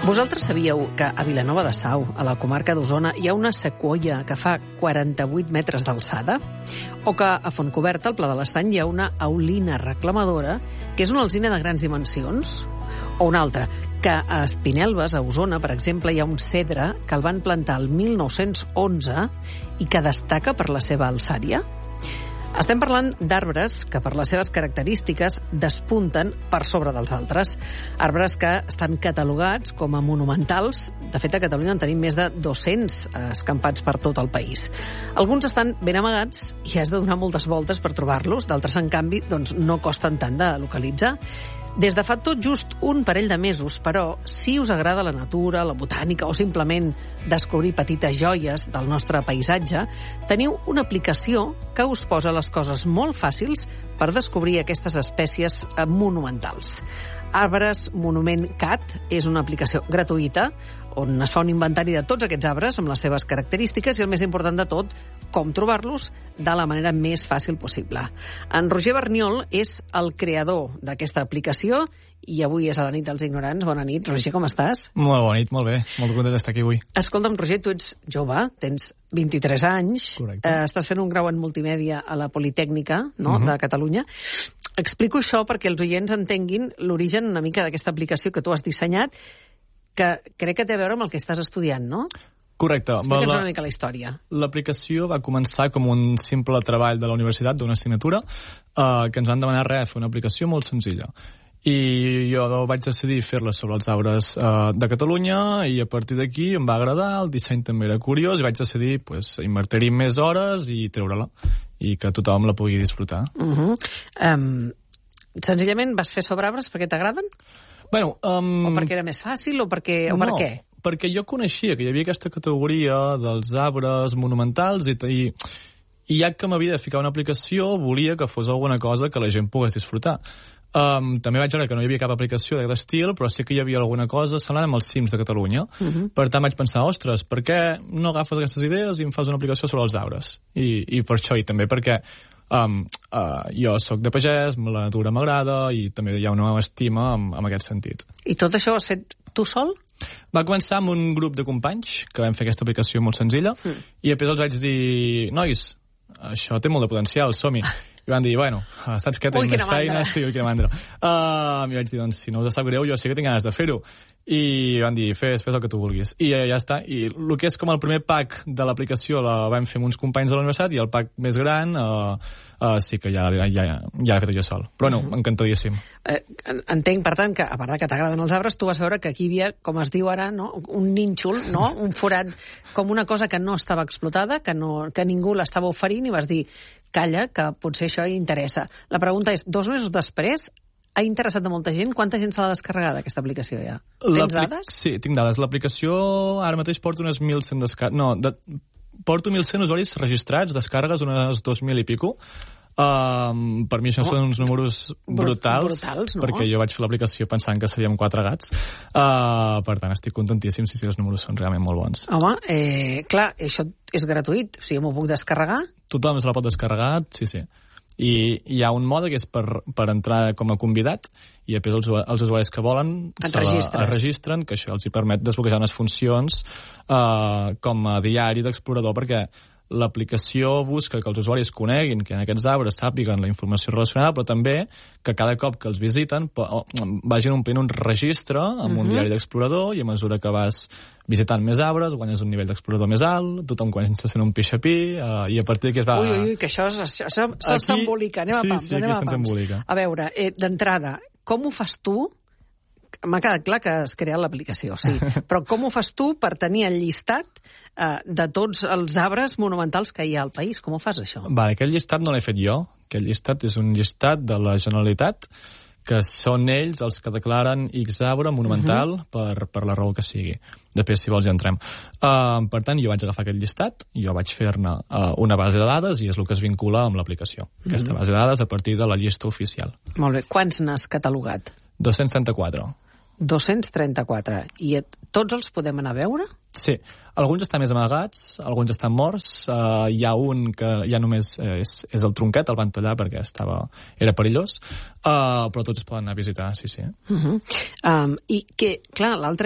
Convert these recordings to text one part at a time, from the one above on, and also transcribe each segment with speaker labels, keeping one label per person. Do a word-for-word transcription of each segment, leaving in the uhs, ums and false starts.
Speaker 1: Vosaltres sabíeu que a Vilanova de Sau, a la comarca d'Osona, hi ha una sequoia que fa quaranta-vuit metres d'alçada? O que a Fontcoberta, al Pla de l'Estany, hi ha una aulina reclamadora, que és una alzina de grans dimensions? O una altra, que a Espinelves, a Osona, per exemple, hi ha un cedre que el van plantar el mil nou-cents onze i que destaca per la seva alçària? Estem parlant d'arbres que, per les seves característiques, despunten per sobre dels altres. Arbres que estan catalogats com a monumentals. De fet, a Catalunya en tenim més de dos-cents escampats per tot el país. Alguns estan ben amagats i has de donar moltes voltes per trobar-los. D'altres, en canvi, doncs, no costen tant de localitzar. Des de fa tot just un parell de mesos, però, si us agrada la natura, la botànica o simplement descobrir petites joies del nostre paisatge, teniu una aplicació que us posa les coses molt fàcils per descobrir aquestes espècies monumentals. Arbres Monument Cat és una aplicació gratuïta on es fa un inventari de tots aquests arbres amb les seves característiques i, el més important de tot, com trobar-los de la manera més fàcil possible. En Roger Berniol és el creador d'aquesta aplicació i avui és a la nit dels ignorants. Bona nit, Roger, com estàs?
Speaker 2: Molt bona nit, molt bé. Molt content d'estar aquí avui.
Speaker 1: Escolta'm, Roger, tu ets jove, tens vint-i-tres anys, eh, estàs fent un grau en multimèdia a la Politècnica, no?, uh-huh. de Catalunya. Explico això perquè els oients entenguin l'origen una mica d'aquesta aplicació que tu has dissenyat, que crec que té a veure amb el que estàs estudiant, no?
Speaker 2: Correcte.
Speaker 1: Explica'ns una mica la història.
Speaker 2: L'aplicació va començar com un simple treball de la universitat, d'una assignatura, eh, que ens van demanar res, fer una aplicació molt senzilla. I jo vaig decidir fer-la sobre els arbres eh, de Catalunya i a partir d'aquí em va agradar, el disseny també era curiós i vaig decidir pues, invertir-hi més hores i treure-la i que tothom la pugui disfrutar.
Speaker 1: Uh-huh. Um, senzillament vas fer sobre arbres perquè t'agraden?
Speaker 2: Bueno, um...
Speaker 1: O perquè era més fàcil o perquè... O
Speaker 2: no,
Speaker 1: per què?
Speaker 2: perquè jo coneixia que hi havia aquesta categoria dels arbres monumentals i, i, i ja que m'havia de ficar una aplicació volia que fos alguna cosa que la gent pogués disfrutar. Um, també vaig veure que no hi havia cap aplicació d'aquest estil, però sí que hi havia alguna cosa semblant amb els cims de Catalunya. Uh-huh. Per tant, vaig pensar, ostres, per què no agafes aquestes idees i em fas una aplicació sobre els arbres? I, i per això, i també perquè um, uh, jo sóc de pagès, la natura m'agrada i també hi ha una estima en, en aquest sentit.
Speaker 1: I tot això ho has fet tu sol?
Speaker 2: Va començar amb un grup de companys que vam fer aquesta aplicació molt senzilla mm. i després els vaig dir, nois, això té molt de potencial, som-hi. I van dir, bueno, saps què, tenim més feina? Sí, ui, quina mandra. Uh, I vaig dir, doncs, si no us sap greu, jo sí que tinc ganes de fer-ho. I van dir, fes, fes el que tu vulguis. I ja, ja està. I el que és com el primer pack de l'aplicació la vam fer amb uns companys de la universitat i el pack més gran uh, uh, sí que ja, ja, ja, ja l'he fet jo sol. Però no, uh-huh. encantadíssim.
Speaker 1: Eh, entenc, per tant, que a part que t'agraden els arbres, tu vas veure que aquí hi havia, com es diu ara, no? un nínxol, no? un forat, com una cosa que no estava explotada, que, no, que ningú l'estava oferint i vas dir, calla, que potser això interessa. La pregunta és, dos mesos després, ha interessat a molta gent? Quanta gent se l'ha descarregat, aquesta aplicació, ja? Tens dades?
Speaker 2: Sí, tinc dades. L'aplicació ara mateix porta unes mil cent descàrregues. No, de... porto mil cent usuaris registrats, descàrregues unes dos mil i pico. Um, per mi això oh. són uns números brutals,
Speaker 1: brutals no?
Speaker 2: perquè jo vaig fer l'aplicació pensant que seríem quatre gats. Uh, per tant, estic contentíssim si, si els números són realment molt bons.
Speaker 1: Home, eh, clar, això és gratuït, o sigui, m'ho puc descarregar?
Speaker 2: Tothom se la pot descarregar, sí, sí. I hi ha un mode que és per, per entrar com a convidat i després els, els usuaris que volen
Speaker 1: es,
Speaker 2: la, es registren, que això els hi permet desbloquejar unes funcions uh, com a diari d'explorador, perquè l'aplicació busca que els usuaris coneguin que en aquests arbres sàpiguen la informació relacionada, però també que cada cop que els visiten vagin omplint un registre amb uh-huh. un diari d'explorador i a mesura que vas visitant més arbres, guanyes un nivell d'explorador més alt, tothom comença sent un pixapí uh, i a partir d'aquí es va...
Speaker 1: Ui, ui, ui, que això, això, això se'ls embolica, anem
Speaker 2: sí,
Speaker 1: a pams,
Speaker 2: sí,
Speaker 1: anem a pams. A veure, eh, d'entrada, com ho fas tu? M'ha quedat clar que has creat l'aplicació, sí, però com ho fas tu per tenir el llistat eh, de tots els arbres monumentals que hi ha al país? Com ho fas, això?
Speaker 2: Vale, aquest llistat no l'he fet jo, aquest llistat és un llistat de la Generalitat, que són ells els que declaren X arbre monumental uh-huh. per, per la raó que sigui. Després, si vols, ja entrem. Uh, per tant, jo vaig agafar aquest llistat, jo vaig fer-ne uh, una base de dades i és el que es vincula amb l'aplicació. Uh-huh. Aquesta base de dades a partir de la llista oficial.
Speaker 1: Molt bé. Quants n'has catalogat?
Speaker 2: dos-cents trenta-quatre.
Speaker 1: dos-cents trenta-quatre. I et, tots els podem anar a veure?
Speaker 2: Sí. Alguns estan més amagats, alguns estan morts. Uh, hi ha un que ja només és, és el tronquet, el van tallar perquè estava, era perillós, uh, però tots es poden anar a visitar, sí, sí.
Speaker 1: Uh-huh. Um, I que, clar, l'altre és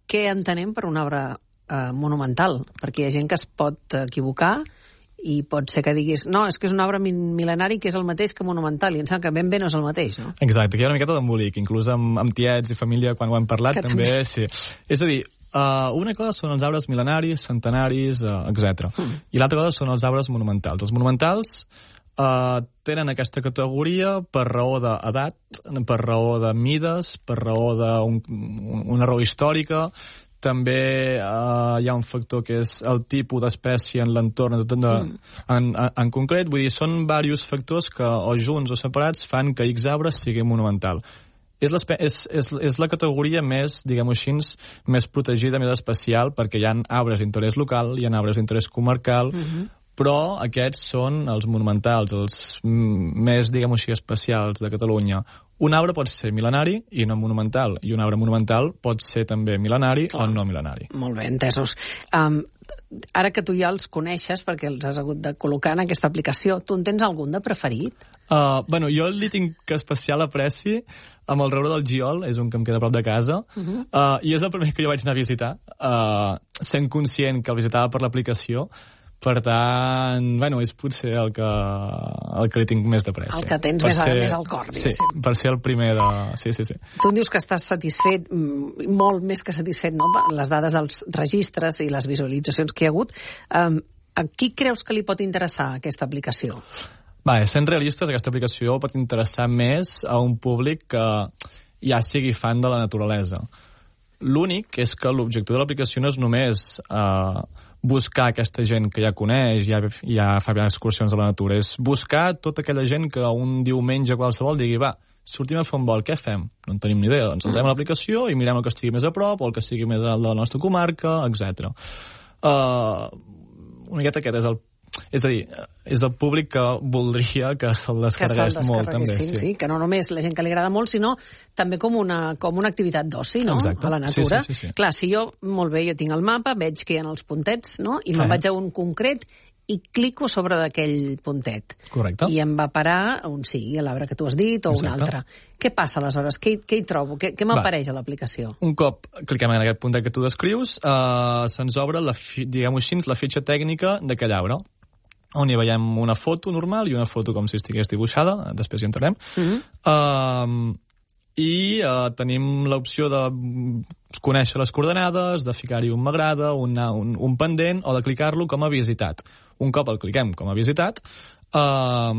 Speaker 1: què entenem per una obra eh, monumental? Perquè hi ha gent que es pot equivocar i pot ser que diguis, no, és que és una obra mil·lenari que és el mateix que monumental, i em sembla que ben bé no és el mateix, no?
Speaker 2: Exacte, que hi ha una miqueta d'embolic, inclús amb, amb tiets i família, quan ho hem parlat, que també, també, sí. És a dir, uh, una cosa són els arbres mil·lenaris, centenaris, uh, etcètera. Mm. I l'altra cosa són els arbres monumentals. Els monumentals uh, tenen aquesta categoria per raó d'edat, per raó de mides, per raó d'una raó històrica. També uh, hi ha un factor que és el tipus d'espècie en l'entorn de, mm. en, en, en concret. Vull dir, són diversos factors que o junts o separats fan que X arbre sigui monumental. És, és, és, és la categoria més, diguem-ho així, més protegida, més especial, perquè hi ha arbres d'interès local, hi ha arbres d'interès comarcal, mm-hmm. però aquests són els monumentals, els més, diguem-ho així, especials de Catalunya. Un arbre pot ser mil·lenari i no monumental, i un arbre monumental pot ser també mil·lenari oh, o no mil·lenari.
Speaker 1: Molt bé, entesos. Um, ara que tu ja els coneixes, perquè els has hagut de col·locar en aquesta aplicació, tu en tens algun de preferit?
Speaker 2: Uh, bueno, jo li tinc especial apreci amb el Roure del Giol, és un que em queda a prop de casa, uh-huh. uh, i és el primer que jo vaig anar a visitar, uh, sent conscient que el visitava per l'aplicació. Per tant, bueno, és potser el que, el que li tinc més d'apreci.
Speaker 1: El que tens més, ser, més al cor, diguéssim.
Speaker 2: Sí, per ser el primer de... Sí, sí, sí.
Speaker 1: Tu em dius que estàs satisfet, molt més que satisfet, no?, les dades dels registres i les visualitzacions que hi ha hagut. Um, a qui creus que li pot interessar aquesta aplicació?
Speaker 2: Va, sent realistes, aquesta aplicació pot interessar més a un públic que ja sigui fan de la naturalesa. L'únic és que l'objectiu de l'aplicació no és només... Uh, buscar aquesta gent que ja coneix, ja, ja fa excursions a la natura, és buscar tota aquella gent que un diumenge qualsevol digui, va, sortim a fer un vol, què fem? No en tenim ni idea, doncs entrem a l'aplicació i mirem el que estigui més a prop o el que estigui més a la nostra comarca, etcètera. Uh, una miqueta aquest és el És a dir, és el públic que voldria que se'l descarregués molt, també.
Speaker 1: Sí. sí, que no només la gent que li agrada molt, sinó també com una, com una activitat d'oci, no?,
Speaker 2: exacte.
Speaker 1: A la natura.
Speaker 2: Sí, sí, sí, sí.
Speaker 1: Clar, si jo, molt bé, jo tinc el mapa, veig que hi ha els puntets, no?, i me'n eh. vaig a un concret i clico sobre d'aquell puntet.
Speaker 2: Correcte.
Speaker 1: I em va parar on sigui, a l'arbre que tu has dit, o un altre. Què passa aleshores? Què, què hi trobo? Què, què m'apareix a l'aplicació?
Speaker 2: Un cop cliquem en aquest puntet que tu descrius, uh, se'ns obre, la, diguem-ho així, la fitxa tècnica d'aquell arbre, on hi veiem una foto normal i una foto com si estigués dibuixada, després hi entrarem, uh-huh. uh, i uh, tenim l'opció de conèixer les coordenades, de ficar-hi un m'agrada, un, un, un pendent, o de clicar-lo com a visitat. Un cop el cliquem com a visitat, uh,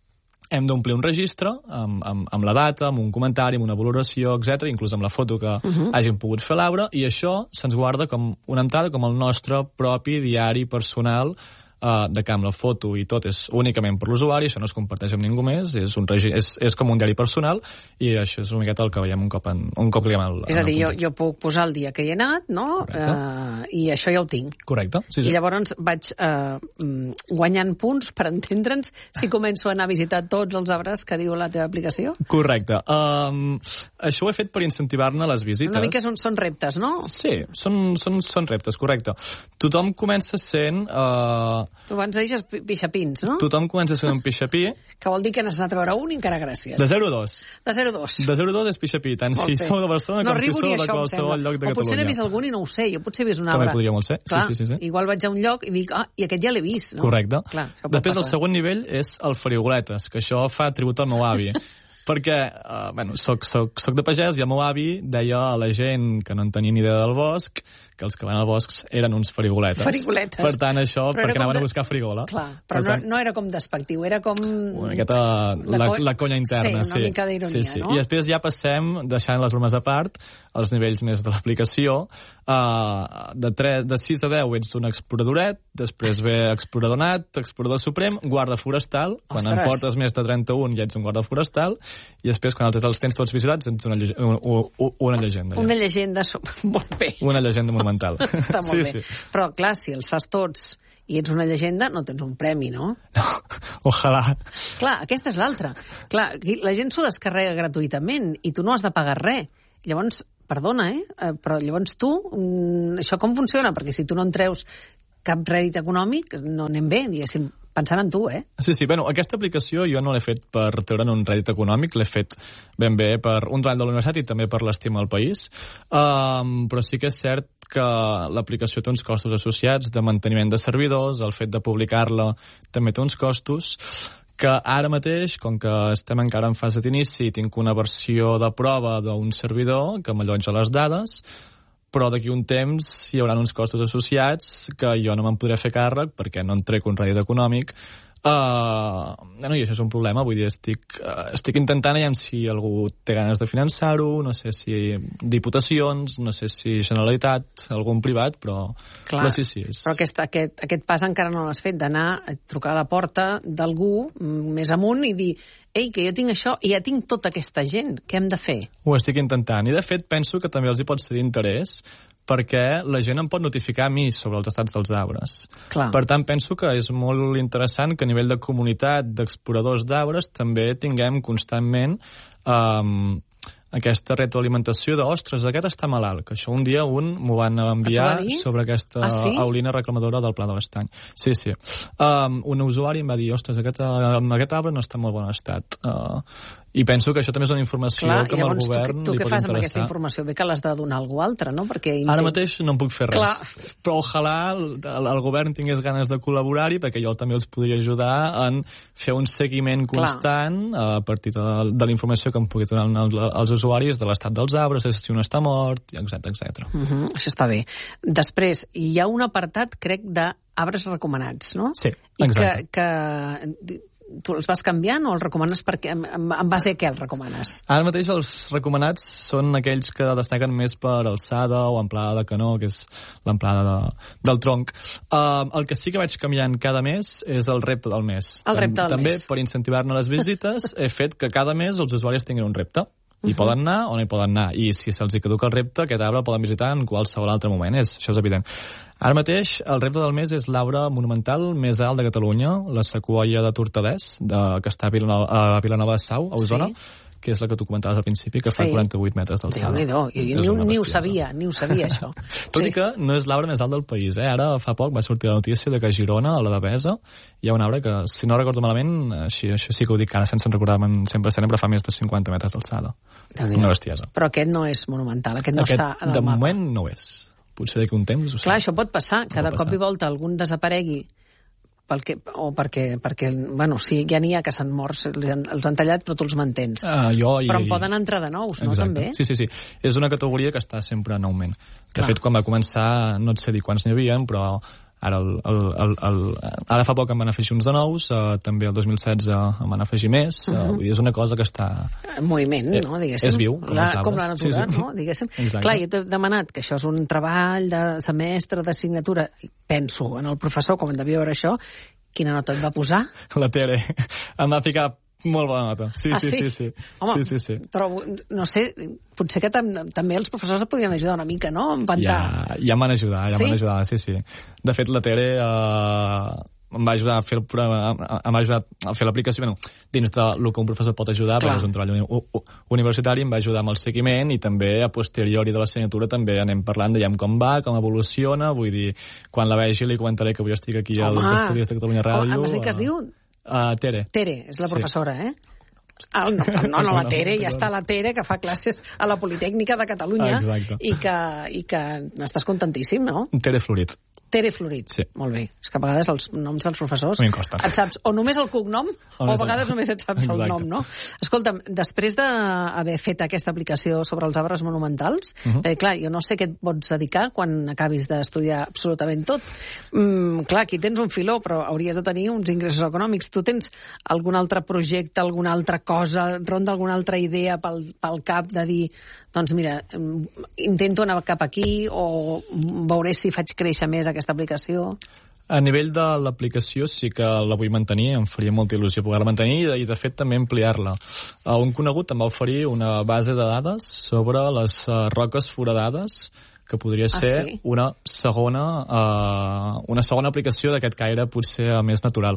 Speaker 2: hem d'omplir un registre amb, amb, amb la data, amb un comentari, amb una valoració, etcètera, inclús amb la foto que uh-huh. hàgim pogut fer a l'arbre, i això se'ns guarda com una entrada com el nostre propi diari personal, Uh, de que amb la foto i tot és únicament per l'usuari, això no es comparteix amb ningú més, és, un regi és, és com un diari personal, i això és una miqueta el que veiem un cop, en, un cop cliquem el...
Speaker 1: És a dir, jo, jo puc posar el dia que hi he anat, no?, uh, i això ja ho tinc.
Speaker 2: Correcte. Sí, sí.
Speaker 1: I llavors vaig uh, guanyant punts per entendre'ns si començo a anar a visitar tots els arbres que diu la teva aplicació?
Speaker 2: Correcte. Um, això ho he fet per incentivar-ne les visites.
Speaker 1: Una mica són, són reptes, no?
Speaker 2: Sí, són, són, són reptes, correcte. Tothom comença sent... Uh,
Speaker 1: Tu abans deixes pixapins, no?
Speaker 2: Tothom comença sent un pixapí.
Speaker 1: Que vol dir que n'has anat a veure un i encara gràcies.
Speaker 2: De zero a dos.
Speaker 1: De zero a dos.
Speaker 2: De zero a dos és pixapí, tant Molt si bé. Sou de Barcelona
Speaker 1: no
Speaker 2: com si sou de qualsevol lloc de Catalunya.
Speaker 1: O potser n'he vist algun i no ho sé, jo potser he vist un arbre.
Speaker 2: També podria molt ser,
Speaker 1: Clar,
Speaker 2: sí, sí, sí, sí.
Speaker 1: Igual vaig a un lloc i dic, ah, i aquest ja l'he vist, no?
Speaker 2: Correcte.
Speaker 1: Clar,
Speaker 2: després el segon nivell és el farigoletes, que això fa tribut al meu avi. Perquè, uh, bueno, soc, soc, soc de pagès i el meu avi deia a la gent que no en tenia ni idea del bosc que els que van al bosc eren uns farigoletes.
Speaker 1: Farigoletes.
Speaker 2: Per tant, això,
Speaker 1: però
Speaker 2: perquè anaven
Speaker 1: de...
Speaker 2: a buscar frigola.
Speaker 1: Clar, però tant... no, no era com despectiu, era com...
Speaker 2: Una miqueta la, la, la conya interna, sí.
Speaker 1: Sí, una mica d'ironia,
Speaker 2: sí, sí.
Speaker 1: no?
Speaker 2: I després ja passem, deixant les bromes a part, als nivells més de l'aplicació. Uh, de, de sis a deu ets un exploradoret, després ve explorador nat, explorador suprem, guarda forestal, quan Ostres. En portes més de trenta-un ja ets un guarda forestal, i després, quan els tens tots visitats, ets una, una, una llegenda. Ja.
Speaker 1: Una llegenda, molt bé.
Speaker 2: Una llegenda monumental.
Speaker 1: Està molt sí, bé. Sí. Però, clar, si els fas tots i ets una llegenda, no tens un premi, no?
Speaker 2: No, ojalà.
Speaker 1: Clar, aquesta és l'altra. Clar, la gent s'ho descarrega gratuïtament i tu no has de pagar res. Llavors, perdona, eh? Però llavors tu, això com funciona? Perquè si tu no en treus cap rèdit econòmic, no anem bé, diguéssim. pensant en tu, eh?
Speaker 2: Sí, sí, bueno, aquesta aplicació jo no l'he fet per treure'n un rèdit econòmic, l'he fet ben bé per un treball de la universitat i també per l'estima al país, um, però sí que és cert que l'aplicació té uns costos associats de manteniment de servidors, el fet de publicar-la també té uns costos, que ara mateix, com que estem encara en fase d'inici, tinc una versió de prova d'un servidor que m'allotja les dades, però d'aquí un temps hi haurà uns costos associats que jo no me'n podré fer càrrec perquè no en trec un rèdit econòmic. Uh, no, i això és un problema, vull dir, estic, uh, estic intentant aviam si algú té ganes de finançar-ho, no sé si diputacions, no sé si Generalitat, algun privat, però,
Speaker 1: Clar,
Speaker 2: però sí, sí. És...
Speaker 1: Però aquest, aquest, aquest pas encara no l'has fet, d'anar a trucar a la porta d'algú més amunt i dir ei, que jo tinc això i ja tinc tota aquesta gent, què hem de fer?
Speaker 2: Ho estic intentant, i de fet penso que també els hi pot ser d'interès perquè la gent em pot notificar a mi sobre els estats dels arbres.
Speaker 1: Clar.
Speaker 2: Per tant, penso que és molt interessant que a nivell de comunitat d'exploradors d'arbres també tinguem constantment um, aquesta retroalimentació de, ostres, aquest està malalt, que això un dia un m'ho van enviar sobre aquesta
Speaker 1: ah, sí?
Speaker 2: aulina reclamadora del Pla de l'Estany. Sí, sí. Um, un usuari em va dir, ostres, aquest, aquest arbre no està en molt bon estat. Uh, I penso que això també és una informació
Speaker 1: Clar,
Speaker 2: que amb el govern
Speaker 1: tu, tu
Speaker 2: li pot interessar.
Speaker 1: què fas amb aquesta informació? Bé que l'has de donar a algú altre, no? Perquè intent...
Speaker 2: Ara mateix no en puc fer res.
Speaker 1: Clar.
Speaker 2: Però ojalà el, el, el govern tingués ganes de col·laborar-hi perquè jo també els podria ajudar en fer un seguiment constant Clar. a partir de, de la informació que em pugui donar els, els usuaris de l'estat dels arbres, si un està mort, etcètera etcètera.
Speaker 1: Uh -huh, això està bé. Després, hi ha un apartat, crec, d'arbres recomanats, no?
Speaker 2: Sí, exacte.
Speaker 1: I que, que tu els vas canviant o els recomanes perquè, en, en base a què els recomanes?
Speaker 2: Ara mateix els recomanats són aquells que destaquen més per alçada o amplada de canó, que és l'amplada de, del tronc. Uh, el que sí que vaig canviant cada mes és el repte del mes.
Speaker 1: El repte del
Speaker 2: També,
Speaker 1: mes.
Speaker 2: per incentivar-ne les visites, he fet que cada mes els usuaris tinguin un repte. Hi
Speaker 1: Uh-huh.
Speaker 2: poden anar o no hi poden anar. I si se'ls caduca el repte, aquest arbre el poden visitar en qualsevol altre moment. És, això és evident. Ara mateix, el repte del mes és l'arbre monumental més alt de Catalunya, la sequoia de Tortalès, de, que està a Vilanova, a Vilanova de Sau, a Osona, sí. que és la que tu comentaves al principi, que sí. fa quaranta-vuit metres d'alçada.
Speaker 1: Déu-n'hi-do, i ni, ni ho sabia, ni ho sabia, això.
Speaker 2: Tot
Speaker 1: sí.
Speaker 2: i que no és l'arbre més alt del país, eh? Ara, fa poc, va sortir la notícia de que a Girona, a la Devesa, hi ha un arbre que, si no recordo malament, així, això sí que ho dic ara sense recordar-me'n sempre, sempre fa més de cinquanta metres d'alçada. Una bestiesa.
Speaker 1: Però aquest no és monumental, aquest no
Speaker 2: aquest,
Speaker 1: està en el
Speaker 2: de
Speaker 1: mapa.
Speaker 2: De moment no és. Potser d'aquí un temps ho sé.
Speaker 1: Clar, això pot passar, que de
Speaker 2: pot
Speaker 1: cop
Speaker 2: passar.
Speaker 1: i volta algun desaparegui pel que, o perquè, perquè, bueno, sí, ja n'hi ha que s'han mort, els han tallat, però tu els mantens.
Speaker 2: Uh, jo,
Speaker 1: però
Speaker 2: i,
Speaker 1: en poden entrar de nous, no,
Speaker 2: exacte.
Speaker 1: també?
Speaker 2: Sí, sí, sí. És una categoria que està sempre en augment. De
Speaker 1: Clar.
Speaker 2: fet, quan va començar, no et sé dir quants n'hi havia, però ara, el, el, el, el, ara fa poc em van afegir uns de nous, uh, també el dos mil setze em van afegir més, uh, uh -huh. vull dir, és una cosa que està...
Speaker 1: En moviment, no, diguéssim.
Speaker 2: És viu, com
Speaker 1: la,
Speaker 2: els arbres.
Speaker 1: Com la natura,
Speaker 2: sí, sí.
Speaker 1: no, diguéssim.
Speaker 2: Exacte.
Speaker 1: Clar, jo t'he demanat que això és un treball de semestre, d'assignatura, penso en el professor, com en devia veure això, quina nota et va posar?
Speaker 2: La Tere em va ficar molt bona nota. Sí,
Speaker 1: ah,
Speaker 2: sí,
Speaker 1: sí,
Speaker 2: sí, sí.
Speaker 1: Home,
Speaker 2: sí, sí, sí.
Speaker 1: però, no sé, potser que tam també els professors et podien ajudar una mica, no?
Speaker 2: Ja, ja m'han ajudat, ja
Speaker 1: sí?
Speaker 2: m'han ajudat, sí, sí. De fet, la Tere eh, em va ajudar a fer el programa, em va ajudar a fer l'aplicació, bueno, dins del que un professor pot ajudar, perquè és un treball uni universitari, em va ajudar amb el seguiment i també a posteriori de l'assignatura també anem parlant de com va, com evoluciona, vull dir, quan la vegi li comentaré que avui estic aquí
Speaker 1: Home.
Speaker 2: als estudis de Catalunya Ràdio.
Speaker 1: Home, em que es diu?
Speaker 2: Uh, Tere.
Speaker 1: Tere, és la professora, sí. eh? Ah, no, no, no, la Tere, ja està la Tere, que fa classes a la Politècnica de Catalunya.
Speaker 2: Exacte.
Speaker 1: i que, i que n'estàs contentíssim, no?
Speaker 2: Tere Florit.
Speaker 1: Tere Florit,
Speaker 2: sí.
Speaker 1: Molt bé. És que a vegades els noms dels professors
Speaker 2: et
Speaker 1: saps o només el cognom o, o a vegades només et saps Exacte. el nom, no? Escolta'm, després d'haver fet aquesta aplicació sobre els arbres monumentals, uh -huh. eh, clar, jo no sé què et pots dedicar quan acabis d'estudiar absolutament tot. Mm, clar, aquí tens un filó, però hauries de tenir uns ingressos econòmics. Tu tens algun altre projecte, alguna altra cosa, ronda alguna altra idea pel, pel cap de dir, doncs mira, intento anar cap aquí o veuré si faig créixer més aquesta aplicació?
Speaker 2: A nivell de l'aplicació sí que la vull mantenir, em faria molta il·lusió poder-la mantenir i de, i de fet també ampliar-la. Uh, un conegut em va oferir una base de dades sobre les uh, roques foradades que podria ser
Speaker 1: ah, sí?
Speaker 2: una segona uh, una segona aplicació d'aquest caire potser més natural.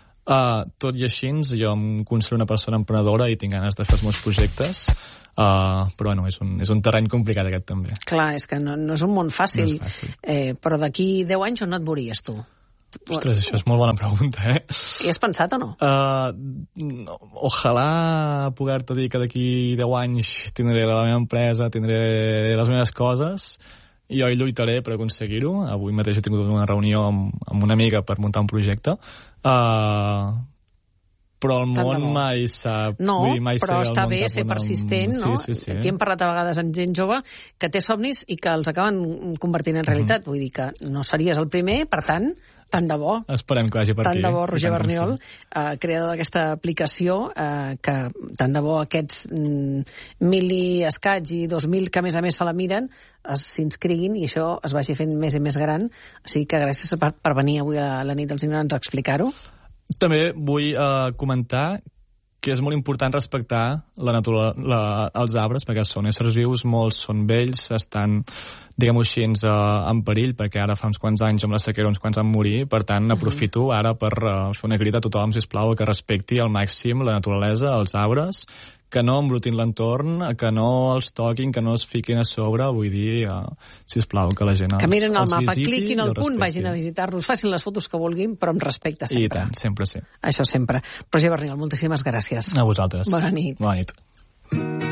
Speaker 2: Uh, tot i així, jo em considero una persona emprenedora i tinc ganes de fer els meus projectes, uh, però bueno, és un, és un terreny complicat aquest també.
Speaker 1: Clar, és que no, no és un món fàcil,
Speaker 2: no és fàcil.
Speaker 1: Eh, però d'aquí deu anys on no et veuries tu?
Speaker 2: Ostres, això és molt bona pregunta, eh?
Speaker 1: Hi has pensat o no?
Speaker 2: Uh, no ojalà poder-te dir que d'aquí deu anys tindré la meva empresa, tindré les meves coses, i jo hi lluitaré per aconseguir-ho. Avui mateix he tingut una reunió amb, amb una amiga per muntar un projecte. Uh, però el
Speaker 1: Tant
Speaker 2: món mai sap...
Speaker 1: No,
Speaker 2: vull dir, mai
Speaker 1: però
Speaker 2: sé
Speaker 1: està
Speaker 2: el
Speaker 1: bé
Speaker 2: món
Speaker 1: ser
Speaker 2: cap on
Speaker 1: persistent,
Speaker 2: em...
Speaker 1: no?
Speaker 2: Sí, sí, sí.
Speaker 1: Aquí hem parlat a vegades amb gent jove que té somnis i que els acaben convertint en realitat. Mm-hmm. Vull dir que no series el primer, per tant, tant de bo.
Speaker 2: Esperem que vagi per
Speaker 1: tant
Speaker 2: aquí.
Speaker 1: Tant de bo, Roger Barniol,
Speaker 2: sí.
Speaker 1: eh, creador d'aquesta aplicació, eh, que tant de bo aquests mm, mil i escaig i dos mil que a més a més se la miren s'inscriguin i això es vagi fent més i més gran. O sigui que gràcies per, per venir avui a la nit dels ignorants a explicar-ho.
Speaker 2: També vull eh, comentar que és molt important respectar la natura, la, els arbres, perquè són éssers vius, molts són vells, estan, diguem-ho així, en perill, perquè ara fa uns quants anys amb la sequera uns quants van morir, per tant aprofito ara per uh, fer una crida a tothom, sisplau, que respecti al màxim la naturalesa, els arbres, que no embrutin l'entorn, que no els toquin, que no es fiquin a sobre, vull dir, uh, sisplau, que la gent els,
Speaker 1: que miren el mapa,
Speaker 2: visiti,
Speaker 1: cliquin al punt, vagin a visitar-los, facin les fotos que vulguin, però amb respecte sempre.
Speaker 2: I tant, sempre sí.
Speaker 1: Això sempre. Roger Barniol, moltíssimes gràcies.
Speaker 2: A vosaltres.
Speaker 1: Bona nit.
Speaker 2: Bona nit.